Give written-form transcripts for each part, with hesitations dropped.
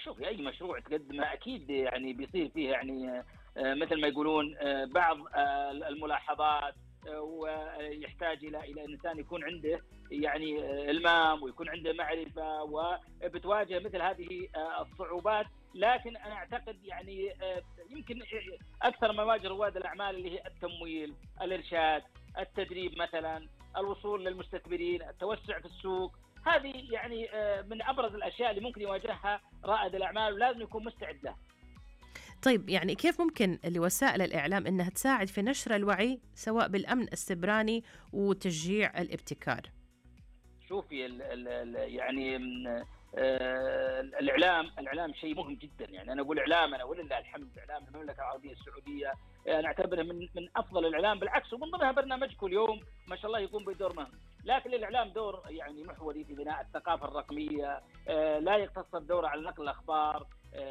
شوفي أي مشروع تقدمه أكيد يعني بيصير فيه يعني مثل ما يقولون بعض الملاحظات، ويحتاج إلى إنسان يكون عنده يعني إلمام ويكون عنده معرفة، وبتواجه مثل هذه الصعوبات. لكن أنا أعتقد يعني يمكن أكثر ما يواجه رواد الأعمال اللي هي التمويل، الإرشاد، التدريب مثلا، الوصول للمستثمرين، التوسع في السوق. هذه يعني من أبرز الأشياء اللي ممكن يواجهها رائد الأعمال، ولازم يكون مستعد لها. طيب يعني كيف ممكن لوسائل الإعلام أنها تساعد في نشر الوعي سواء بالأمن السيبراني وتشجيع الابتكار؟ شوفي يعني الإعلام شيء مهم جدا. يعني أنا أقول إعلامنا ولله الحمد إعلام المملكة العربية السعودية نعتبره من أفضل الإعلام، بالعكس، ومن ضمنها برنامجكم اليوم ما شاء الله يقوم بدور مهم. لكن للإعلام دور يعني محوري في بناء الثقافة الرقمية، لا يقتصر دوره على نقل الأخبار،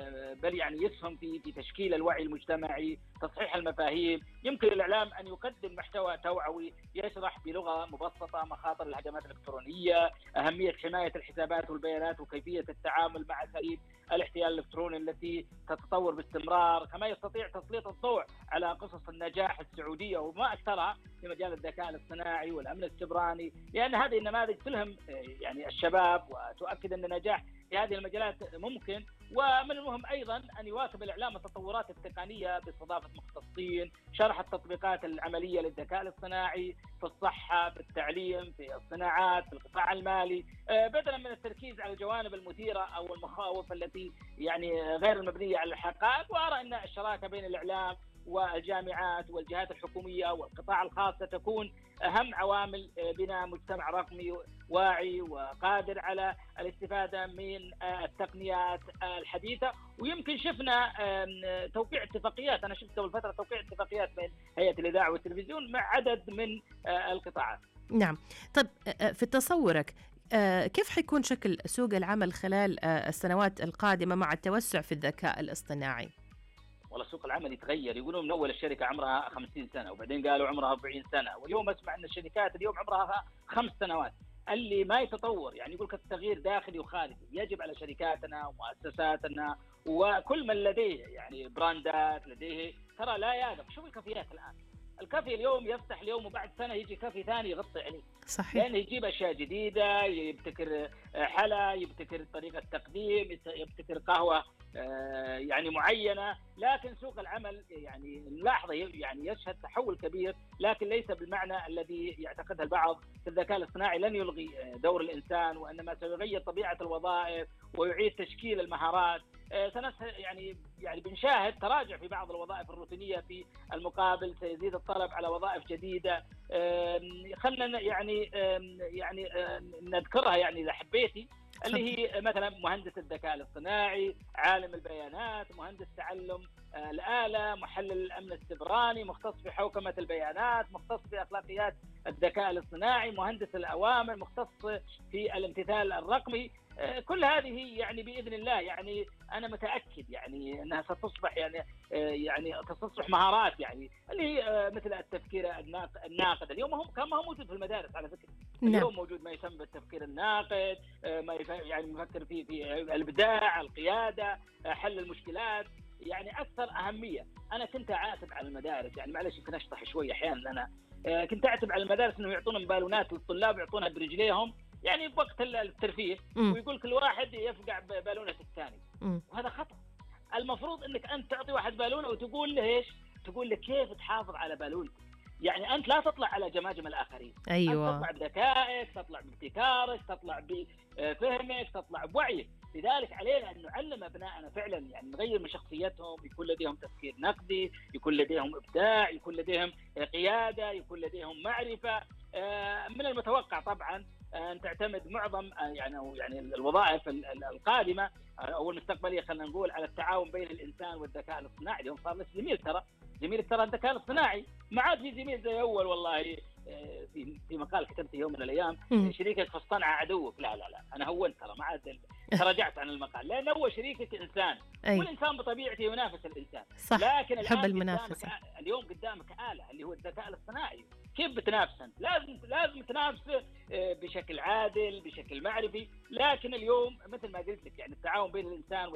بل يعني يسهم في تشكيل الوعي المجتمعي، تصحيح المفاهيم. يمكن للإعلام أن يقدم محتوى توعوي يشرح بلغة مبسطة مخاطر الهجمات الإلكترونية، أهمية حماية الحسابات والبيانات، وكيفية التعامل مع أساليب الاحتيال الإلكتروني التي تتطور باستمرار. كما يستطيع تسليط الضوء على قصص النجاح السعودية وما أكثرها في مجال الذكاء الاصطناعي والأمن السيبراني، لأن هذه النماذج تلهم يعني الشباب وتؤكد أن النجاح في هذه المجالات ممكن. ومن المهم أيضا أن يواكب الإعلام التطورات التقنية باستضافة مختصين، شرح التطبيقات العملية للذكاء الاصطناعي في الصحة، في التعليم، في الصناعات، في القطاع المالي، بدلا من التركيز على الجوانب المثيرة أو المخاوف التي يعني غير المبنية على الحقائق. وأرى أن الشراكة بين الإعلام والجامعات والجهات الحكومية والقطاع الخاص ستكون أهم عوامل بناء مجتمع رقمي واعي وقادر على الاستفادة من التقنيات الحديثة. ويمكن شفنا توقيع اتفاقيات، أنا شفت قبل فترة توقيع اتفاقيات بين هيئة الإذاعة والتلفزيون مع عدد من القطاعات. نعم. طب في تصورك كيف حيكون شكل سوق العمل خلال السنوات القادمة مع التوسع في الذكاء الاصطناعي؟ والله سوق العمل يتغير. يقولون من أول الشركة عمرها 50 سنة، وبعدين قالوا عمرها 40 سنة، واليوم أسمع أن الشركات اليوم عمرها 5 سنوات. اللي ما يتطور يعني يقول لك التغيير داخلي وخارجي. يجب على شركاتنا ومؤسساتنا وكل من لديه يعني براندات لديه ترى لا يقف. شوف الكافيات الآن، الكافي اليوم يفتح اليوم وبعد سنة يجي كافي ثاني يغطي عليه. صحيح. لأنه يجيب أشياء جديدة، يبتكر حلا، يبتكر طريقة تقديم، يبتكر قهوة يعني معينة. لكن سوق العمل يعني نلاحظه يعني يشهد تحول كبير، لكن ليس بالمعنى الذي يعتقده البعض. في الذكاء الاصطناعي لن يلغي دور الإنسان، وإنما سيغير طبيعة الوظائف ويعيد تشكيل المهارات. يعني بنشاهد تراجع في بعض الوظائف الروتينية، في المقابل سيزيد الطلب على وظائف جديدة. خلنا يعني نذكرها يعني إذا حبيتي، اللي هي مثلا مهندس الذكاء الاصطناعي، عالم البيانات، مهندس تعلم الآلة، محلل الأمن السيبراني، مختص في حوكمة البيانات، مختص في أخلاقيات الذكاء الاصطناعي، مهندس الأوامر، مختص في الامتثال الرقمي. كل هذه يعني بإذن الله يعني أنا متأكد يعني أنها ستصبح يعني ستصبح مهارات يعني اللي هي مثل التفكير الناقد. اليوم كان موجود في المدارس على فكرة. اليوم موجود ما يسمى بالتفكير الناقد، ما يعني مفكر في الإبداع، القيادة، حل المشكلات، يعني أكثر أهمية. أنا كنت أعاتب على المدارس، يعني معلش يمكن أشطح شوية أحيانا، أنا كنت أعتب على المدارس إنه يعطون بالونات للطلاب يعطونها برجليهم يعني بوقت الترفيه، ويقول كل واحد يفقع بالونة الثاني، وهذا خطأ. المفروض انك انت تعطي واحد بالونه وتقول له ايش؟ تقول له كيف تحافظ على بالونتك. يعني انت لا تطلع على جماجم الاخرين. أيوة. انت تطلع بذكائك، تطلع بابتكارك، تطلع بفهمك، تطلع بوعيك. لذلك علينا ان نعلم ابنائنا فعلا، يعني نغير من شخصيتهم، يكون لديهم تفكير نقدي، يكون لديهم ابداع، يكون لديهم قياده، يكون لديهم معرفه. من المتوقع طبعا أن تعتمد معظم يعني الوظائف القادمة أو المستقبلية، خلينا نقول، على التعاون بين الإنسان والذكاء الاصطناعي. اليوم صار لك زميل ترى الذكاء الاصطناعي، ما عاد في زميل زي أول. والله في مقال كتبته يوم من الأيام، شريكك في الصنعة عدوك. لا أنا هونت ترى، ما عاد تراجعت عن المقال، لأنه هو شريكك إنسان، والإنسان بطبيعته ينافس الإنسان. صح. لكن الآن اليوم قدامك آلة اللي هو الذكاء الاصطناعي. كيف بتنافس أنت؟ لازم تنافسه بشكل عادل، بشكل معرفي. لكن اليوم مثل ما قلت لك يعني التعاون بين الإنسان